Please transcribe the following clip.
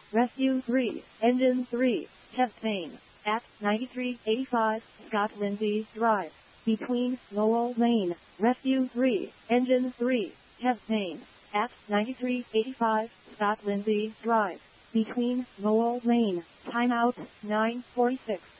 Rescue 3, Engine 3, Heptane, at 9385 Scott Lindsay Drive, between Lowell Lane. Rescue 3, Engine 3, Heptane, at 9385 Scott Lindsay Drive, between Lowell Lane. Timeout 9:46.